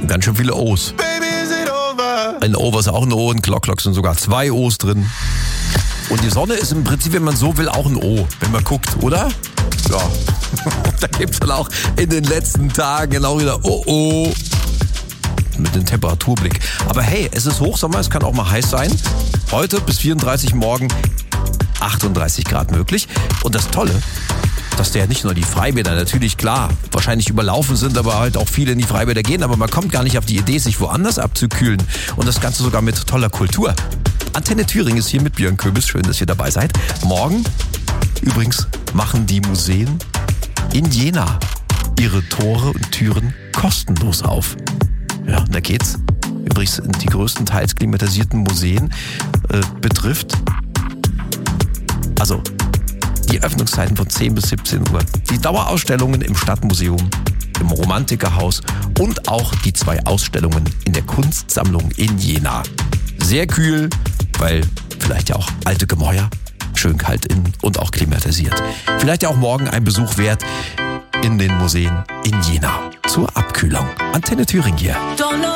Ganz schön viele O's. Ein O ist auch ein O, ein Glock sind sogar 2 O's drin. Und die Sonne ist im Prinzip, wenn man so will, auch ein O, wenn man guckt, oder? Ja. Da gibt's dann auch in den letzten Tagen auch wieder Oh. Mit dem Temperaturblick. Aber hey, es ist Hochsommer, es kann auch mal heiß sein. Heute bis 34, morgen 38 Grad möglich. Und das Tolle, dass ja nicht nur die Freibäder natürlich klar wahrscheinlich überlaufen sind, aber halt auch viele in die Freibäder gehen. Aber man kommt gar nicht auf die Idee, sich woanders abzukühlen. Und das Ganze sogar mit toller Kultur. Antenne Thüringen ist hier mit Björn Köbis. Schön, dass ihr dabei seid. Morgen übrigens machen die Museen in Jena ihre Tore und Türen kostenlos auf. Ja, da geht's. Übrigens die größtenteils klimatisierten Museen betrifft. Also die Öffnungszeiten von 10 bis 17 Uhr. Die Dauerausstellungen im Stadtmuseum, im Romantikerhaus und auch die 2 Ausstellungen in der Kunstsammlung in Jena. Sehr kühl, weil vielleicht ja auch alte Gemäuer, schön kalt innen und auch klimatisiert. Vielleicht ja auch morgen ein Besuch wert in den Museen in Jena zur Abkühlung. Antenne Thüringen hier.